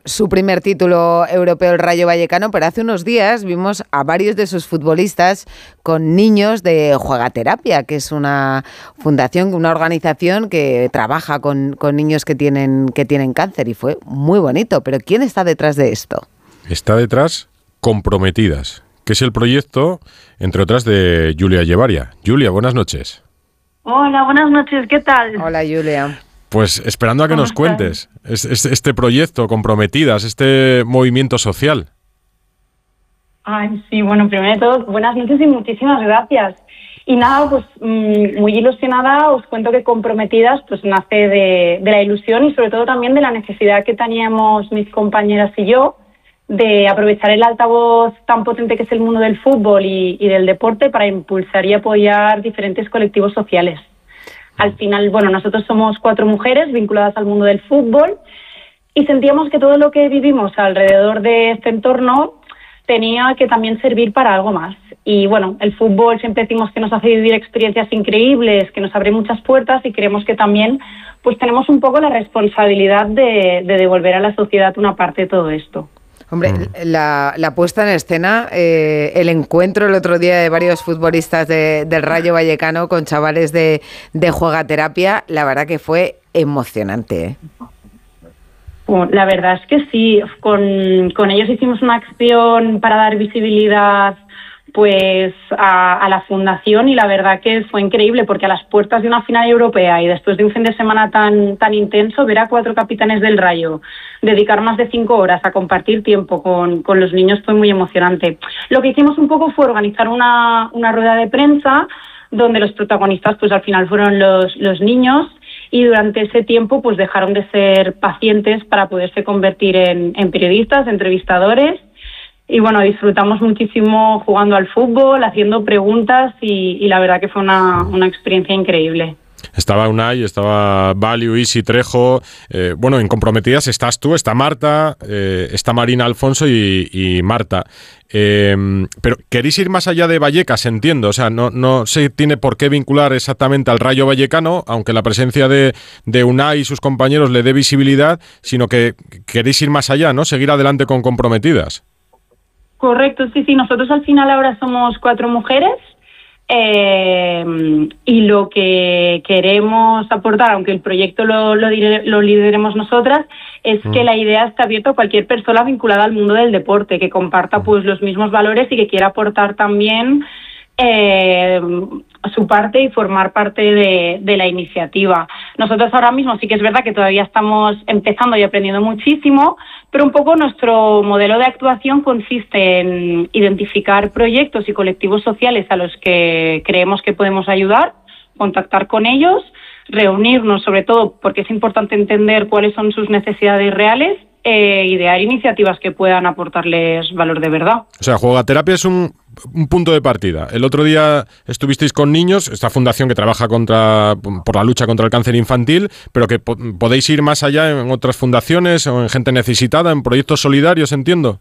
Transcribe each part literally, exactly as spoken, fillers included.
su primer título europeo el Rayo Vallecano, pero hace unos días vimos a varios de sus futbolistas con niños de Juegaterapia, que es una fundación, una organización que trabaja con, con niños que tienen, que tienen cáncer, y fue muy bonito. Pero ¿quién está detrás de esto? Está detrás Comprometidas, que es el proyecto, entre otras, de Julia Llevaria. Julia, buenas noches. Hola, buenas noches, ¿qué tal? Hola, Julia. Pues esperando a que nos cuentes es, es, este proyecto, Comprometidas, este movimiento social. Ay, sí, bueno, primero de todo, buenas noches y muchísimas gracias. Y nada, pues muy ilusionada, os cuento que Comprometidas pues nace de, de la ilusión y sobre todo también de la necesidad que teníamos mis compañeras y yo de aprovechar el altavoz tan potente que es el mundo del fútbol y, y del deporte para impulsar y apoyar diferentes colectivos sociales. Al final, bueno, nosotros somos cuatro mujeres vinculadas al mundo del fútbol y sentíamos que todo lo que vivimos alrededor de este entorno tenía que también servir para algo más. Y bueno, el fútbol siempre decimos que nos hace vivir experiencias increíbles, que nos abre muchas puertas, y creemos que también pues tenemos un poco la responsabilidad de, de devolver a la sociedad una parte de todo esto. Hombre, la, la puesta en escena, eh, el encuentro el otro día de varios futbolistas de, del Rayo Vallecano con chavales de, de Juegaterapia, la verdad que fue emocionante, ¿eh? Bueno, la verdad es que sí, con, con ellos hicimos una acción para dar visibilidad pues a, a la fundación, y la verdad que fue increíble porque a las puertas de una final europea y después de un fin de semana tan tan intenso, ver a cuatro capitanes del Rayo dedicar más de cinco horas a compartir tiempo con, con los niños fue muy emocionante. Lo que hicimos un poco fue organizar una, una rueda de prensa donde los protagonistas pues al final fueron los, los niños, y durante ese tiempo pues dejaron de ser pacientes para poderse convertir en, en periodistas, entrevistadores. Y bueno, disfrutamos muchísimo jugando al fútbol, haciendo preguntas, y, y la verdad que fue una, una experiencia increíble. Estaba Unai, estaba Value, Isi, Trejo. Eh, bueno, en Comprometidas estás tú, está Marta, eh, está Marina Alfonso y, y Marta. Eh, pero queréis ir más allá de Vallecas, entiendo. O sea, no, no se tiene por qué vincular exactamente al Rayo Vallecano, aunque la presencia de, de Unai y sus compañeros le dé visibilidad, sino que queréis ir más allá, ¿no? Seguir adelante con Comprometidas. Correcto, sí, sí. Nosotros al final ahora somos cuatro mujeres, eh, y lo que queremos aportar, aunque el proyecto lo, lo, lo lideremos nosotras, es mm. que la idea está abierta a cualquier persona vinculada al mundo del deporte, que comparta pues los mismos valores y que quiera aportar también eh, su parte y formar parte de, de la iniciativa. Nosotros ahora mismo sí que es verdad que todavía estamos empezando y aprendiendo muchísimo, pero un poco nuestro modelo de actuación consiste en identificar proyectos y colectivos sociales a los que creemos que podemos ayudar, contactar con ellos, reunirnos sobre todo porque es importante entender cuáles son sus necesidades reales, e idear iniciativas que puedan aportarles valor de verdad. O sea, Juegaterapia es un, un punto de partida. El otro día estuvisteis con niños, esta fundación que trabaja contra por la lucha contra el cáncer infantil, pero que po- podéis ir más allá en otras fundaciones o en gente necesitada, en proyectos solidarios, entiendo.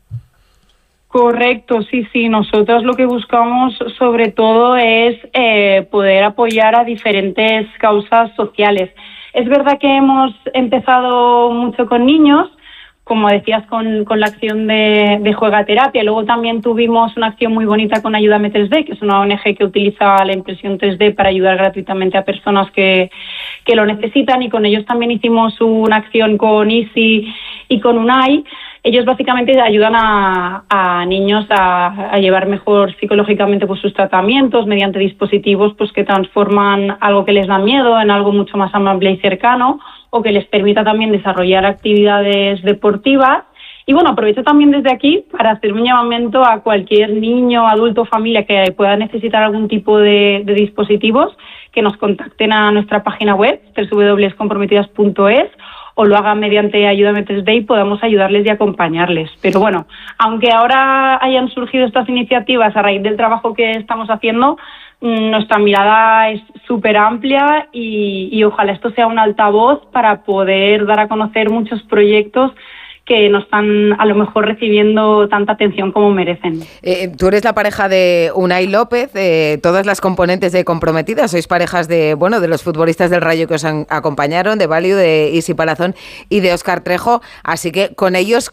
Correcto, sí, sí. Nosotros lo que buscamos sobre todo es eh, poder apoyar a diferentes causas sociales. Es verdad que hemos empezado mucho con niños, como decías, con, con la acción de, de Juegaterapia. Luego también tuvimos una acción muy bonita con Ayúdame tres D, que es una O N G que utiliza la impresión tres D para ayudar gratuitamente a personas que, que lo necesitan, y con ellos también hicimos una acción con Isi y con Unai. Ellos básicamente ayudan a, a niños a, a llevar mejor psicológicamente pues, sus tratamientos mediante dispositivos pues, que transforman algo que les da miedo en algo mucho más amable y cercano, o que les permita también desarrollar actividades deportivas. Y bueno, aprovecho también desde aquí para hacer un llamamiento a cualquier niño, adulto o familia que pueda necesitar algún tipo de, de dispositivos, que nos contacten a nuestra página web, doble u doble u doble u punto comprometidas punto es, o lo hagan mediante Ayúdame tres D y podamos ayudarles y acompañarles. Pero bueno, aunque ahora hayan surgido estas iniciativas a raíz del trabajo que estamos haciendo, nuestra mirada es súper amplia y, y ojalá esto sea un altavoz para poder dar a conocer muchos proyectos que no están a lo mejor recibiendo tanta atención como merecen. Eh, tú eres la pareja de Unai López, eh, todas las componentes de Comprometidas, sois parejas de bueno de los futbolistas del Rayo que os han, acompañaron, de Value, de Isi Palazón y de Óscar Trejo, así que con ellos